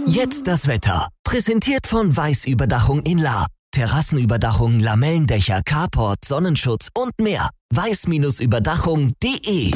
Jetzt das Wetter. Präsentiert von Weiß-Überdachung in Lahr. Terrassenüberdachung, Lamellendächer, Carport, Sonnenschutz und mehr. weiß-überdachung.de.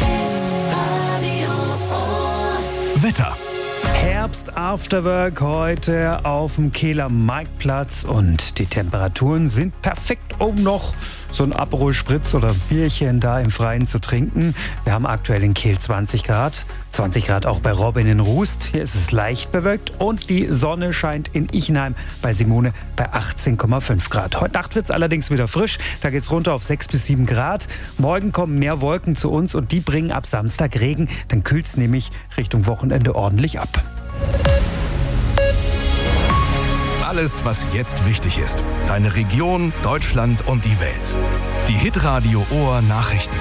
Wetter. Herbst Afterwork heute auf dem Kehler Marktplatz und die Temperaturen sind perfekt, um noch so ein Aperol Spritz oder Bierchen da im Freien zu trinken. Wir haben aktuell in Kehl 20 Grad. 20 Grad auch bei Robin in Rust. Hier ist es leicht bewölkt und die Sonne scheint in Ichenheim bei Simone bei 18,5 Grad. Heute Nacht wird es allerdings wieder frisch. Da geht es runter auf 6 bis 7 Grad. Morgen kommen mehr Wolken zu uns und die bringen ab Samstag Regen. Dann kühlt es nämlich Richtung Wochenende ordentlich ab. Alles, was jetzt wichtig ist. Deine Region, Deutschland und die Welt. Die Hitradio Ohr Nachrichten.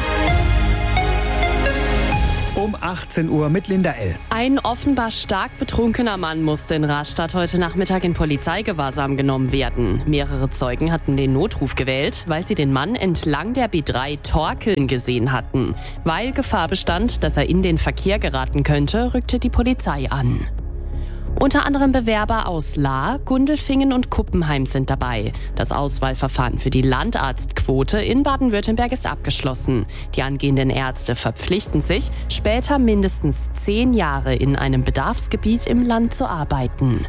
Um 18 Uhr mit Linda L. Ein offenbar stark betrunkener Mann musste in Rastatt heute Nachmittag in Polizeigewahrsam genommen werden. Mehrere Zeugen hatten den Notruf gewählt, weil sie den Mann entlang der B3 torkeln gesehen hatten. Weil Gefahr bestand, dass er in den Verkehr geraten könnte, rückte die Polizei an. Unter anderem Bewerber aus Lahr, Gundelfingen und Kuppenheim sind dabei. Das Auswahlverfahren für die Landarztquote in Baden-Württemberg ist abgeschlossen. Die angehenden Ärzte verpflichten sich, später mindestens 10 Jahre in einem Bedarfsgebiet im Land zu arbeiten.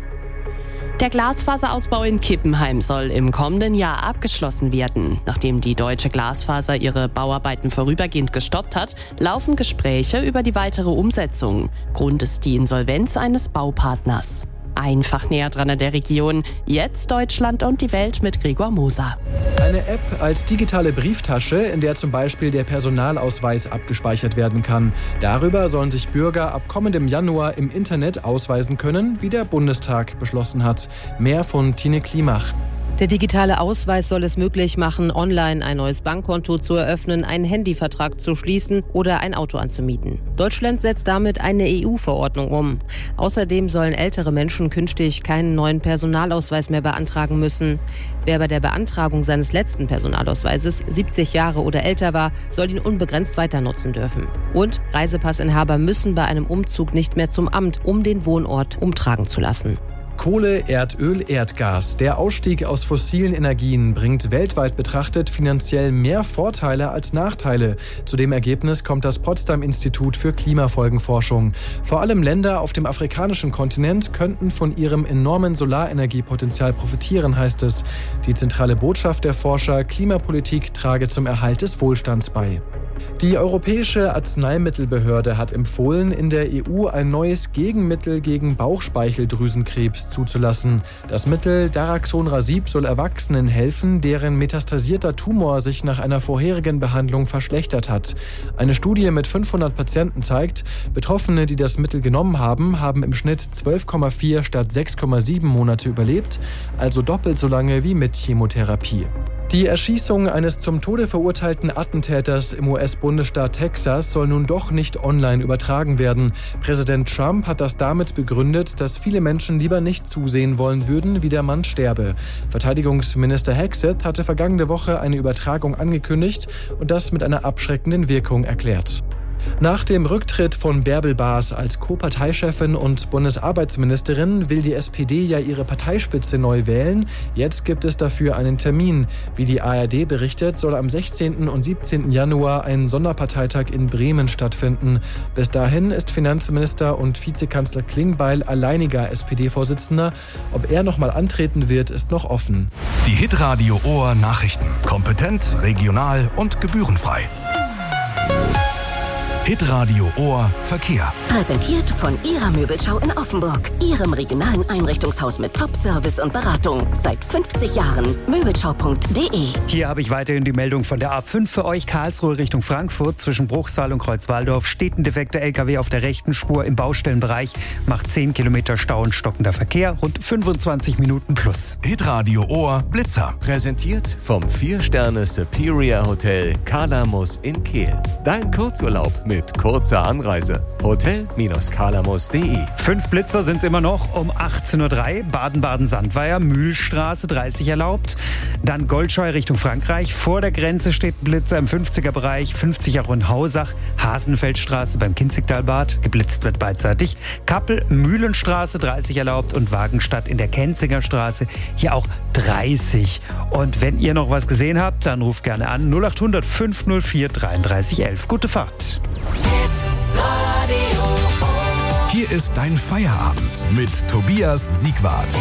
Der Glasfaserausbau in Kippenheim soll im kommenden Jahr abgeschlossen werden. Nachdem die Deutsche Glasfaser ihre Bauarbeiten vorübergehend gestoppt hat, laufen Gespräche über die weitere Umsetzung. Grund ist die Insolvenz eines Baupartners. Einfach näher dran an der Region. Jetzt Deutschland und die Welt mit Gregor Moser. Eine App als digitale Brieftasche, in der zum Beispiel der Personalausweis abgespeichert werden kann. Darüber sollen sich Bürger ab kommendem Januar im Internet ausweisen können, wie der Bundestag beschlossen hat. Mehr von Tine Klimach. Der digitale Ausweis soll es möglich machen, online ein neues Bankkonto zu eröffnen, einen Handyvertrag zu schließen oder ein Auto anzumieten. Deutschland setzt damit eine EU-Verordnung um. Außerdem sollen ältere Menschen künftig keinen neuen Personalausweis mehr beantragen müssen. Wer bei der Beantragung seines letzten Personalausweises 70 Jahre oder älter war, soll ihn unbegrenzt weiter nutzen dürfen. Und Reisepassinhaber müssen bei einem Umzug nicht mehr zum Amt, um den Wohnort umtragen zu lassen. Kohle, Erdöl, Erdgas. Der Ausstieg aus fossilen Energien bringt weltweit betrachtet finanziell mehr Vorteile als Nachteile. Zu dem Ergebnis kommt das Potsdam-Institut für Klimafolgenforschung. Vor allem Länder auf dem afrikanischen Kontinent könnten von ihrem enormen Solarenergiepotenzial profitieren, heißt es. Die zentrale Botschaft der Forscher: Klimapolitik trage zum Erhalt des Wohlstands bei. Die Europäische Arzneimittelbehörde hat empfohlen, in der EU ein neues Gegenmittel gegen Bauchspeicheldrüsenkrebs zuzulassen. Das Mittel Daraxonrasib soll Erwachsenen helfen, deren metastasierter Tumor sich nach einer vorherigen Behandlung verschlechtert hat. Eine Studie mit 500 Patienten zeigt, Betroffene, die das Mittel genommen haben, haben im Schnitt 12,4 statt 6,7 Monate überlebt, also doppelt so lange wie mit Chemotherapie. Die Erschießung eines zum Tode verurteilten Attentäters im US-Bundesstaat Texas soll nun doch nicht online übertragen werden. Präsident Trump hat das damit begründet, dass viele Menschen lieber nicht zusehen wollen würden, wie der Mann sterbe. Verteidigungsminister Hegseth hatte vergangene Woche eine Übertragung angekündigt und das mit einer abschreckenden Wirkung erklärt. Nach dem Rücktritt von Bärbel Baas als Co-Parteichefin und Bundesarbeitsministerin will die SPD ja ihre Parteispitze neu wählen. Jetzt gibt es dafür einen Termin. Wie die ARD berichtet, soll am 16. und 17. Januar ein Sonderparteitag in Bremen stattfinden. Bis dahin ist Finanzminister und Vizekanzler Klingbeil alleiniger SPD-Vorsitzender. Ob er nochmal antreten wird, ist noch offen. Die Hitradio Ohr Nachrichten. Kompetent, regional und gebührenfrei. Hitradio Ohr Verkehr. Präsentiert von Ihrer Möbelschau in Offenburg. Ihrem regionalen Einrichtungshaus mit Top-Service und Beratung. Seit 50 Jahren. Möbelschau.de. Hier habe ich weiterhin die Meldung von der A5 für euch. Karlsruhe Richtung Frankfurt. Zwischen Bruchsal und Kreuzwaldorf steht ein defekter LKW auf der rechten Spur im Baustellenbereich. Macht 10 Kilometer Stau und stockender Verkehr. Rund 25 Minuten plus. Hitradio Ohr Blitzer. Präsentiert vom 4-Sterne Superior Hotel Kalamus in Kehl. Dein Kurzurlaub mit mit kurzer Anreise. Hotel-Kalamus.de. 5 Blitzer sind es immer noch um 18.03 Uhr. Baden-Baden-Sandweier, Mühlstraße 30 erlaubt. Dann Goldscheu Richtung Frankreich. Vor der Grenze steht ein Blitzer im 50er-Bereich. 50 auch in Hausach. Hasenfeldstraße beim Kinzigtalbad. Geblitzt wird beidseitig. Kappel, Mühlenstraße 30 erlaubt. Und Wagenstadt in der Kenzinger Straße. Hier auch 30. Und wenn ihr noch was gesehen habt, dann ruft gerne an 0800 504 33 11. Gute Fahrt. Hier ist dein Feierabend mit Tobias Siegwart.